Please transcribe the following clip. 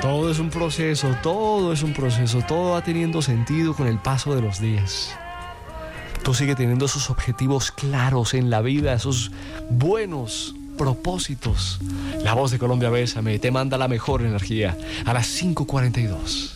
Todo es un proceso, todo es un proceso, todo va teniendo sentido con el paso de los días. Tú sigue teniendo esos objetivos claros en la vida, esos buenos propósitos. La Voz de Colombia Bésame te manda la mejor energía a las 5:42.